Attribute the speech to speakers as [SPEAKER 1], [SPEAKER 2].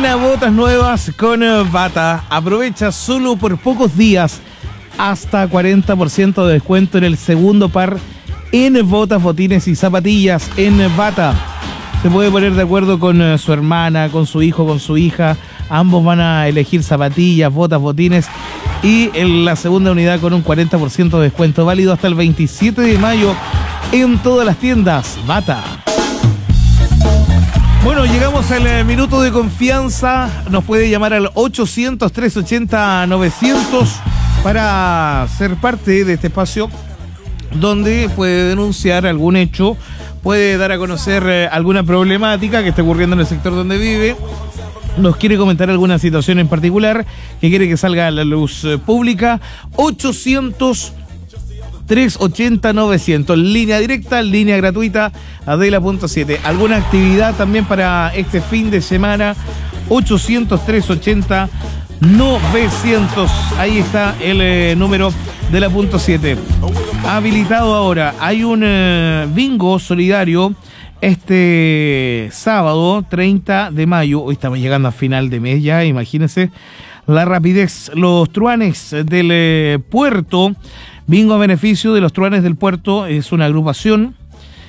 [SPEAKER 1] Estrena botas nuevas con Bata. Aprovecha solo por pocos días hasta 40% de descuento en el segundo par en botas, botines y zapatillas en Bata. Se puede poner de acuerdo con su hermana, con su hijo, con su hija. Ambos van a elegir zapatillas, botas, botines y en la segunda unidad con un 40% de descuento válido hasta el 27 de mayo en todas las tiendas Bata. Bueno, llegamos al minuto de confianza. Nos puede llamar al 800-380-900 para ser parte de este espacio donde puede denunciar algún hecho, puede dar a conocer alguna problemática que esté ocurriendo en el sector donde vive, nos quiere comentar alguna situación en particular que quiere que salga a la luz pública. 800-380-900, línea directa, línea gratuita, Adela.7. ¿Alguna actividad también para este fin de semana? 800-380-900. Ahí está el número de la punto 7. Habilitado ahora. Hay un bingo solidario este sábado 30 de mayo. Hoy estamos llegando a final de mes ya, imagínense la rapidez. Los Truanes del Puerto. Bingo a beneficio de los Truanes del Puerto. Es una agrupación